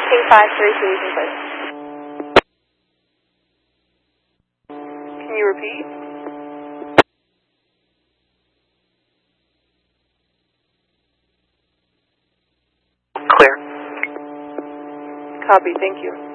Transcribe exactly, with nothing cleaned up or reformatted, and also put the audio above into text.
King five three two, you can place. Can you repeat? Clear. Copy, thank you.